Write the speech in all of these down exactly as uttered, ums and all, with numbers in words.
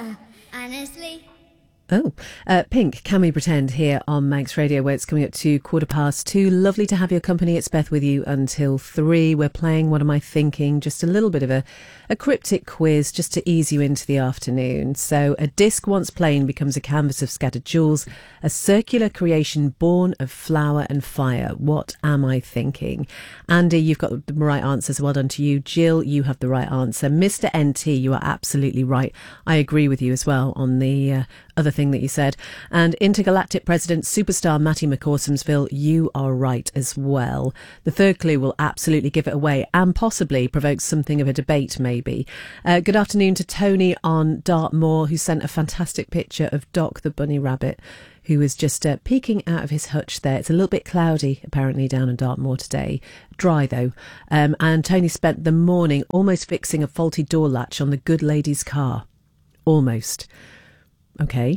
Uh, honestly? Oh, uh, Pink, Can We Pretend here on Manx Radio, where it's coming up to quarter past two. Lovely to have your company. It's Beth with you until three. We're playing What Am I Thinking? Just a little bit of a, a cryptic quiz just to ease you into the afternoon. So a disc once plain becomes a canvas of scattered jewels, a circular creation born of flour and fire. What am I thinking? Andy, you've got the right answers. Well done to you. Jill, you have the right answer. Mister N T, you are absolutely right. I agree with you as well on the uh, other thing that you said. And Intergalactic President Superstar Matty McCorsumsville, you are right as well. The third clue will absolutely give it away and possibly provoke something of a debate maybe. Uh, good afternoon to Tony on Dartmoor, who sent a fantastic picture of Doc the bunny rabbit, who was just uh, peeking out of his hutch there. It's a little bit cloudy apparently down in Dartmoor today. Dry though. Um, and Tony spent the morning almost fixing a faulty door latch on the good lady's car. Almost. Okay.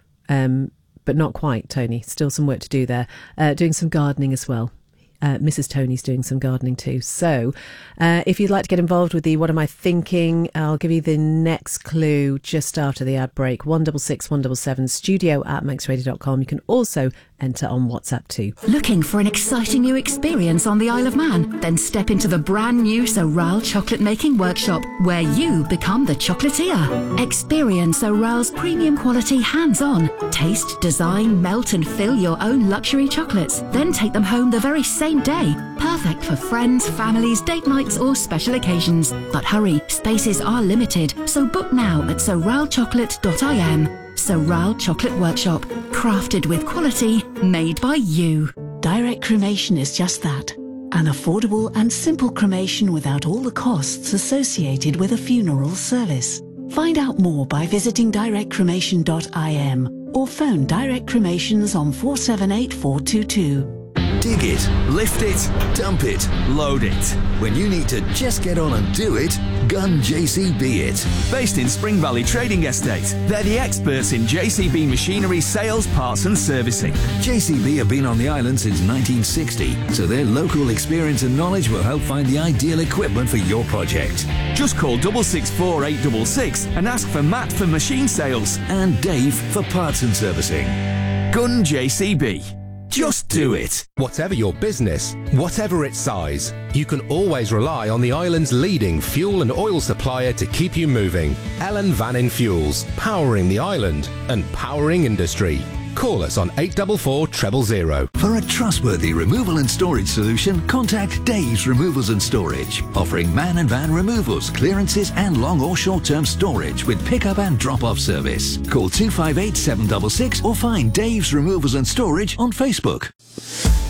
Um, but not quite, Tony. Still some work to do there. Uh, doing some gardening as well. Uh, Missus Tony's doing some gardening too. So uh, if you'd like to get involved with the What Am I Thinking, I'll give you the next clue just after the ad break. one six six one seven seven, studio at manx radio dot com. You can also enter on WhatsApp too. Looking for an exciting new experience on the Isle of Man? Then step into the brand new Soral Chocolate Making Workshop, where you become the chocolatier. Experience Soral's premium quality hands-on. Taste, design, melt and fill your own luxury chocolates. Then take them home the very same day. Perfect for friends, families, date nights or special occasions. But hurry, spaces are limited, so book now at soral chocolate dot I M. Soral Chocolate Workshop, crafted with quality, made by you. Direct cremation is just that. An affordable and simple cremation without all the costs associated with a funeral service. Find out more by visiting direct cremation dot I M or phone Direct Cremations on four seven eight four two two. Dig it, lift it, dump it, load it. When you need to just get on and do it, Gun J C B it. Based in Spring Valley Trading Estate, they're the experts in J C B machinery sales, parts and servicing. J C B have been on the island since nineteen sixty, so their local experience and knowledge will help find the ideal equipment for your project. Just call six six four eight six six and ask for Matt for machine sales. And Dave for parts and servicing. Gun J C B. Just do it. Whatever your business, whatever its size, you can always rely on the island's leading fuel and oil supplier to keep you moving. Ellen Vannin Fuels, powering the island and powering industry. Call us on eight four four, zero zero zero. For a trustworthy removal and storage solution, contact Dave's Removals and Storage, offering man and van removals, clearances and long or short-term storage with pick-up and drop-off service. Call two five eight, seven six six or find Dave's Removals and Storage on Facebook.